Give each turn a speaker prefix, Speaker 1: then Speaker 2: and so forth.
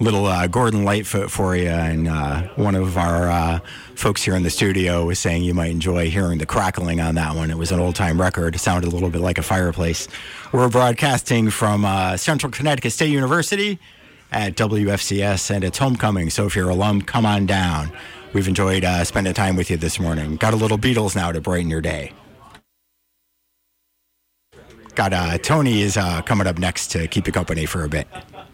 Speaker 1: Little Gordon Lightfoot for you, and one of our folks here in the studio was saying you might enjoy hearing the crackling on that one. It was an old-time record. It sounded a little bit like a fireplace. We're broadcasting from Central Connecticut State University at WFCS, and it's homecoming, so if you're an alum, come on down. We've enjoyed spending time with you this morning. Got a little Beatles now to brighten your day. Got Tony is coming up next to keep you company for a bit.